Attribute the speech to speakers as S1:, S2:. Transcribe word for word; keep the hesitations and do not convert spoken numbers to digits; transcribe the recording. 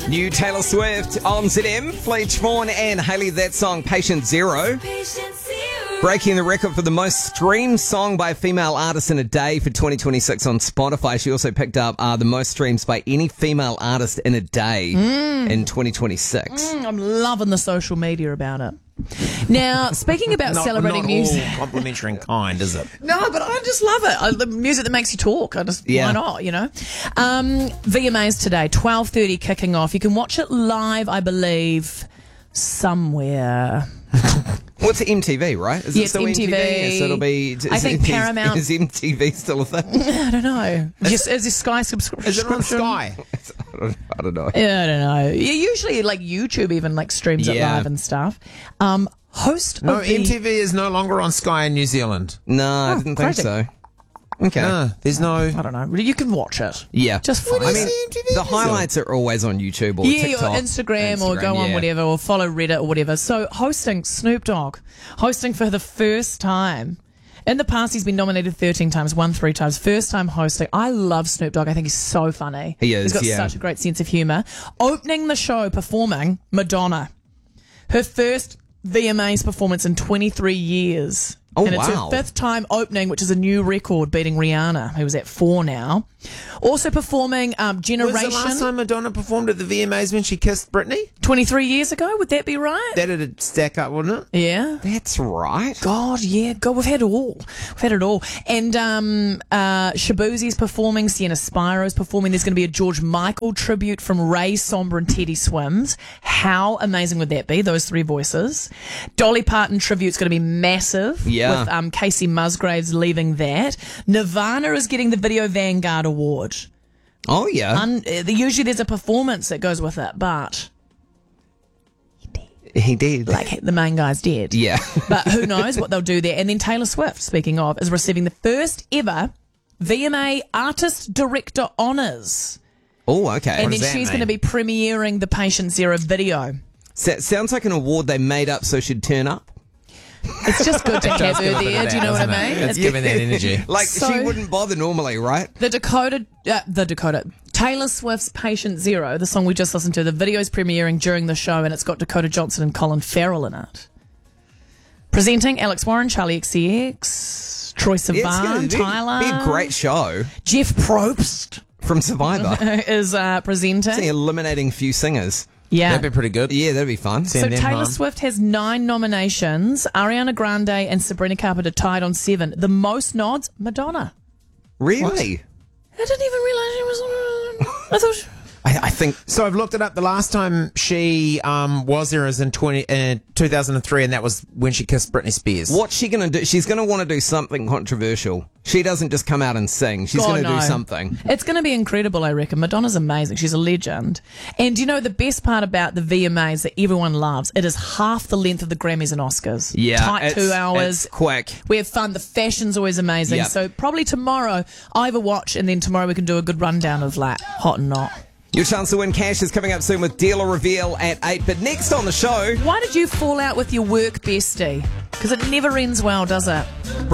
S1: New Taylor Swift on Z M, Fleetch Vaughan and Hayley, that song, Patient Zero. Breaking the record for the most streamed song by a female artist in a day for twenty twenty-six on Spotify. She also picked up uh, the most streams by any female artist in a day mm. in twenty twenty-six.
S2: Mm, I'm loving the social media about it. Now, speaking about
S3: not,
S2: celebrating
S3: not
S2: music.
S3: all complimentary in kind, is it?
S2: No, but I just love it. I, the music that makes you talk. I just,
S1: yeah.
S2: why not, you know? Um, V M As today, twelve thirty kicking off. You can watch it live, I believe, somewhere.
S1: What's M T V, right? Is
S2: yes,
S1: it still
S2: M T V.
S1: M T V? Yes, it'll be. Is,
S2: I think
S1: is,
S2: Paramount.
S1: Is M T V still a thing?
S2: I don't know. Just as a Sky subscription.
S3: Is it on Sky?
S1: I don't, I don't know.
S2: Yeah, I don't know. Usually, like YouTube, even like streams it
S1: Yeah.
S2: live and stuff. Um, host.
S3: No,
S2: of the...
S3: M T V is no longer on Sky in New Zealand.
S1: No, I
S2: Oh,
S1: didn't
S2: crazy.
S1: think so. Okay.
S3: No, there's no.
S2: I don't know. You can watch it.
S1: Yeah.
S2: Just fine.
S1: I mean,
S3: M T V
S1: the
S3: is
S1: highlights are always on YouTube or
S2: yeah,
S1: TikTok.
S2: or Instagram, or
S1: Instagram,
S2: go on
S1: yeah.
S2: whatever, or follow Reddit or whatever. So hosting Snoop Dogg, hosting for the first time. In the past, he's been nominated thirteen times, won three times. First time hosting. I love Snoop Dogg. I think he's so funny.
S1: He is,
S2: He's got
S1: yeah.
S2: such a great sense of humour. Opening the show, performing Madonna. Her first V M As performance in twenty-three years.
S1: Oh,
S2: and it's
S1: wow.
S2: her fifth time opening, which is a new record, beating Rihanna, who's at four now. Also performing um, Generation.
S3: Was the last time Madonna performed at the V M As when she kissed Britney?
S2: twenty-three years ago, would that be right?
S3: That'd stack up, wouldn't it?
S2: Yeah.
S1: That's right.
S2: God, yeah. God, we've had it all. We've had it all. And um, uh, Shabuzi's performing. Sienna Spiro's performing. There's going to be a George Michael tribute from Ray Somber and Teddy Swims. How amazing would that be? Those three voices. Dolly Parton tribute's going to be massive.
S1: Yeah.
S2: With um, Casey Musgraves leaving that. Nirvana is getting the Video Vanguard Award.
S1: Oh, yeah.
S2: Un- uh, usually there's a performance that goes with it, but
S1: he did.
S2: like the main guy's dead.
S1: Yeah.
S2: But who knows what they'll do there. And then Taylor Swift, speaking of, is receiving the first ever V M A Artist Director Honours.
S1: Oh, okay.
S2: And
S3: What
S2: then
S3: does that
S2: she's going to
S3: mean?
S2: be premiering the Patient Zero video.
S1: So, sounds like an award they made up so she'd turn up.
S2: It's just good to have
S3: Does
S2: her
S3: give a bit of
S2: there.
S3: that,
S2: Do you know what I
S3: doesn't it?
S2: mean?
S3: It's giving that energy.
S1: Like,
S2: So-
S1: she wouldn't bother normally, right?
S2: The Dakota, uh, the Dakota, Taylor Swift's Patient Zero, the song we just listened to, the video's premiering during the show, and it's got Dakota Johnson and Colin Farrell in it. Presenting Alex Warren, Charlie X C X, Troy
S1: Yeah, it's
S2: Sivan,
S1: gonna be,
S2: Tyler.
S1: be a great show
S2: Jeff Probst
S1: from Survivor.
S2: is uh, presenting.
S1: See, eliminating few singers.
S2: Yeah.
S3: That'd be pretty good.
S1: Yeah, that'd be fun.
S2: So
S3: Send them
S2: Taylor
S3: home.
S2: Swift has nine nominations. Ariana Grande and Sabrina Carpenter tied on seven. The most nods, Madonna.
S1: Really?
S2: I didn't even realize she was on. I thought. She,
S1: I, I think
S3: So I've looked it up. The last time she um, was there is in twenty, uh, two thousand three, and that was when she kissed Britney Spears.
S1: what's she going to do? She's going to want to do something controversial. She doesn't just come out and sing. She's
S2: God,
S1: going to
S2: no.
S1: do something.
S2: It's going to be incredible, I reckon. Madonna's amazing. She's a legend. And you know the best part about the V M As that everyone loves? It is half the length of the Grammys and Oscars.
S1: Yeah.
S2: Tight two
S1: it's-
S2: hours.
S1: It's quick.
S2: We have fun. The fashion's always amazing.
S1: Yep.
S2: So probably tomorrow, I have a watch, and then tomorrow we can do a good rundown of like hot and not.
S1: Your chance to win cash is coming up soon with Dealer Reveal at eight. But next on the show...
S2: Why did you fall out with your work bestie? Because it never ends well, does it?